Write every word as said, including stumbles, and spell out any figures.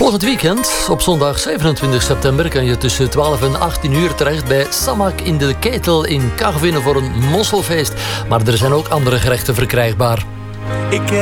Volgend weekend, op zondag zevenentwintig september, kan je tussen twaalf en achttien uur terecht bij Samak in de Ketel in Karvinnen voor een mosselfeest. Maar er zijn ook andere gerechten verkrijgbaar. Ik